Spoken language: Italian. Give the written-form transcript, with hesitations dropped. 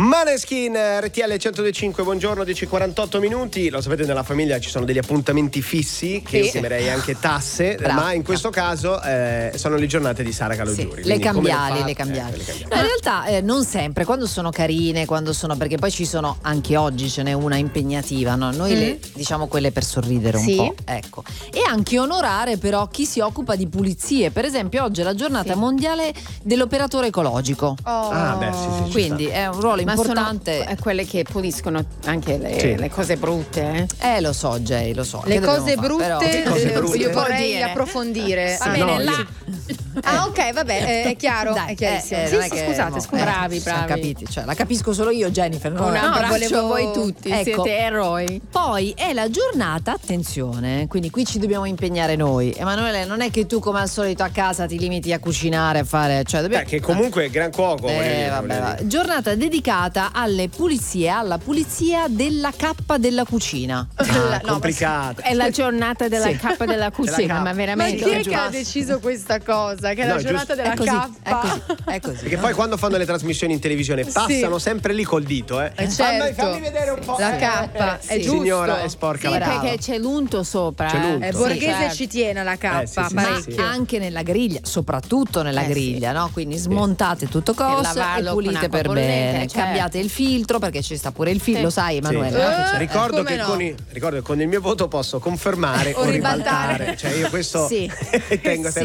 Maneskin, RTL 102.5, buongiorno, 10:48 minuti. Lo sapete, nella famiglia ci sono degli appuntamenti fissi, che io chiamerei anche tasse. Bravo. Ma in questo caso sono le giornate di Sara Calogiuri. Le cambiali. No, in realtà non sempre, quando sono carine, perché poi ci sono, anche oggi ce n'è una impegnativa, no? Noi le diciamo quelle per sorridere un po', ecco. E anche onorare però chi si occupa di pulizie. Per esempio oggi è la giornata mondiale dell'operatore ecologico. Sì, quindi è un ruolo importante. Sono quelle che puliscono anche le cose brutte. Lo so, Jay, lo so. Le cose brutte, io vorrei approfondire. Va bene, ok, vabbè, è chiaro. Dai, è chiarissimo. Scusate. Bravi. Capiti, cioè, la capisco solo io, Jennifer. No, volevo voi tutti, siete eroi. Poi è la giornata, attenzione, quindi qui ci dobbiamo impegnare noi. Emanuele, non è che tu come al solito a casa ti limiti a cucinare, a fare, cioè dobbiamo... che comunque è gran cuoco. Giornata dedicata alle pulizie, alla pulizia della cappa della cucina. Complicata. È la giornata della cappa della cucina, ma veramente. Ma chi è che ha deciso questa cosa? Che è la giornata della cappa? È così. Perché poi quando fanno le trasmissioni in televisione passano sempre lì col dito, Certo. Fammi vedere un po'. La cappa, è giusto. Signora, è sporca la cappa. Perché c'è l'unto sopra. C'è l'unto. Borghese ci tiene alla cappa, Anche nella griglia, soprattutto nella griglia, no? Quindi smontate tutto coso e pulite per bene. Cambiate il filtro, perché ci sta pure il filtro, lo sai, Emanuele. Ricordo che con il mio voto posso confermare o ribaltare. Cioè io questo tengo sempre